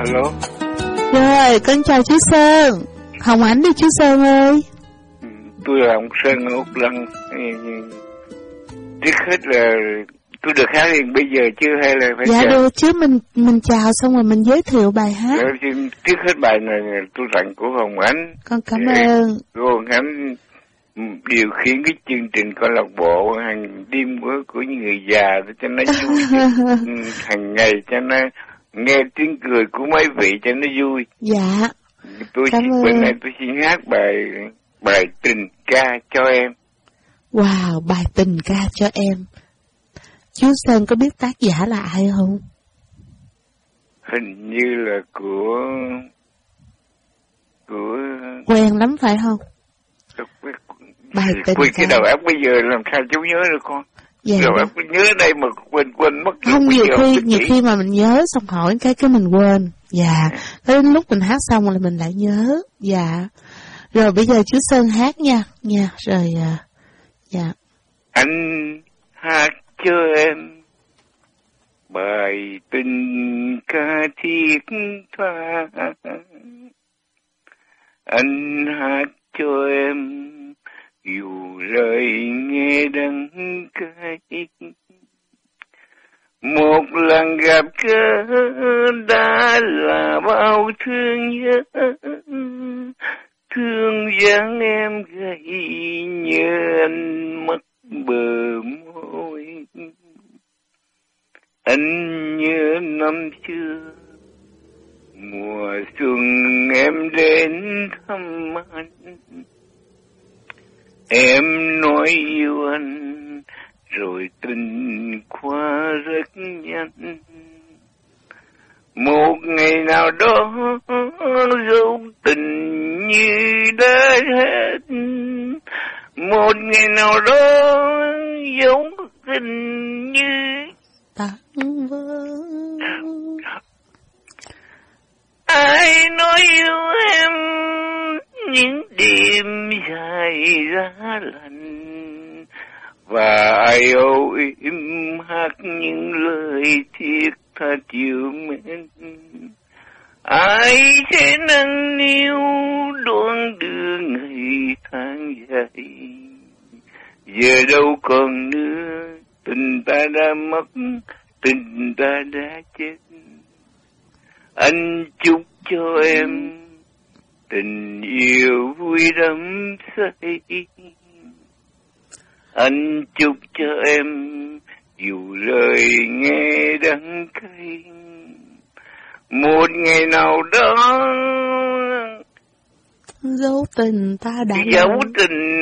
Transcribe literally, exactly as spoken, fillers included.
Alo. Rồi, con chào chú Sơn. Hồng Ánh đi chú Sơn ơi. Tôi là ông Sơn ở Úc Lăng. Trước hết là tôi được hát liền bây giờ chưa hay là phải dạ chờ? Dạ được chứ, mình mình chào xong rồi mình giới thiệu bài hát. Dạ, trước hết bài này tôi tặng của Hồng Ánh. Con cảm ơn. Cô Hồng Ánh điều khiển cái chương trình câu lạc bộ hàng đêm của của những người già cho nó vui. Hàng ngày cho nó nghe tiếng cười của mấy vị cho nó vui. Dạ. Tôi cảm ơn. Bữa nay tôi xin hát bài bài tình ca cho em. Wow, bài tình ca cho em. Chú Sơn có biết tác giả là ai không? Hình như là của của quen lắm phải không? Bài tình quên ca. Cái đầu óc bây giờ làm sao chú nhớ được con? Dạ đầu óc nhớ đây mà quên quên mất. Không, nhiều khi nhiều khi mà mình nhớ xong hỏi cái cái mình quên. Dạ. Tới lúc mình hát xong là mình lại nhớ. Dạ. Rồi bây giờ chú Sơn hát nha, nha. Rồi à, dạ. Anh hát cho em bài tình ca thiết tha. Anh hát cho em dù lời nghe đắng cay. Một lần gặp gỡ đã là bao thương nhớ. Thương dáng em gầy nhớ anh mất bờ môi. Anh nhớ năm xưa mùa xuân em đến thăm anh. Em nói yêu anh rồi tình qua rất nhanh. Một ngày nào đó dấu tình như đã hết. Một ngày nào đó dấu tình như tan vỡ. Ai nói yêu em những đêm dài giá lạnh, và ai âu im hát những lời thiết tha chiều mến. Ai sẽ nâng niu đón đưa ngày tháng dài. Giờ đâu còn nữa, tình ta đã mất, tình ta đã chết. Anh chúc cho em tình yêu vui đắm say. Anh chúc cho em dù lời nghe đắng cay. Một ngày nào đó dấu tình ta đã dấu tình